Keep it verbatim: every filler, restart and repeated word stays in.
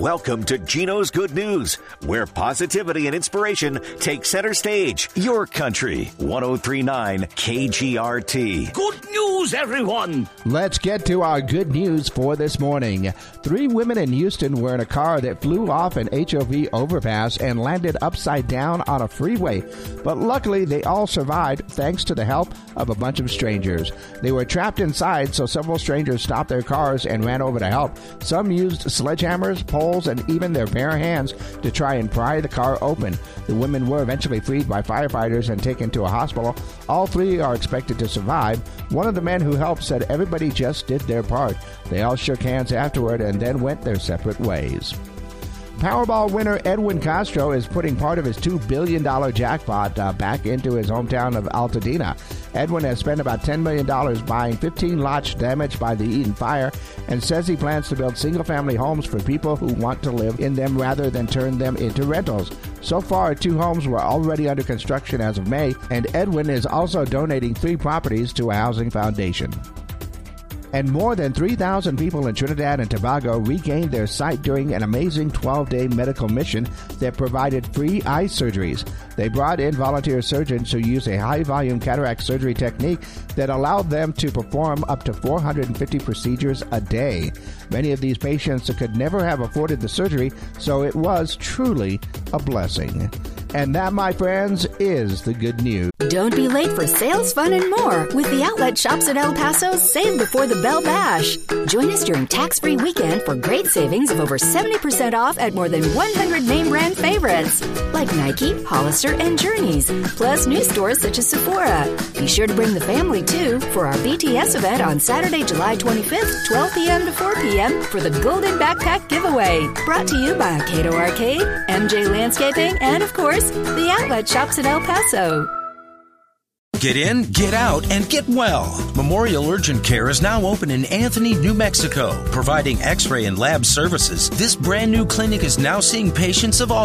Welcome to Gino's Good News, where positivity and inspiration take center stage. Your country, one oh three point nine K G R T. Good news, everyone! Let's get to our good news for this morning. Three women in Houston were in a car that flew off an H O V overpass and landed upside down on a freeway. But luckily, they all survived thanks to the help of a bunch of strangers. They were trapped inside, so several strangers stopped their cars and ran over to help. Some used sledgehammers, poles, and even their bare hands to try and pry the car open. The women were eventually freed by firefighters and taken to a hospital. All three are expected to survive. One of the men who helped said everybody just did their part. They all shook hands afterward and then went their separate ways. Powerball winner Edwin Castro is putting part of his two billion dollars jackpot uh, back into his hometown of Altadena. Edwin has spent about ten million dollars buying fifteen lots damaged by the Eden fire and says he plans to build single-family homes for people who want to live in them rather than turn them into rentals. So far, two homes were already under construction as of May, and Edwin is also donating three properties to a housing foundation. And more than three thousand people in Trinidad and Tobago regained their sight during an amazing twelve-day medical mission that provided free eye surgeries. They brought in volunteer surgeons who use a high-volume cataract surgery technique that allowed them to perform up to four hundred fifty procedures a day. Many of these patients could never have afforded the surgery, so it was truly a blessing. And that, my friends, is the good news. Don't be late for sales, fun, and more with the Outlet Shops at El Paso's Save Before the Bell Bash. Join us during tax-free weekend for great savings of over seventy percent off at more than one hundred name brand favorites like Nike, Hollister, and Journeys, plus new stores such as Sephora. Be sure to bring the family, too, for our B T S event on Saturday, July twenty-fifth, twelve p.m. to four p.m. for the Golden Backpack Giveaway. Brought to you by Cato Arcade, M J Landscaping, and, of course, the Outlet Shops at El Paso. Get in, get out, and get well. Memorial Urgent Care is now open in Anthony, New Mexico, providing x-ray and lab services. This brand new clinic is now seeing patients of all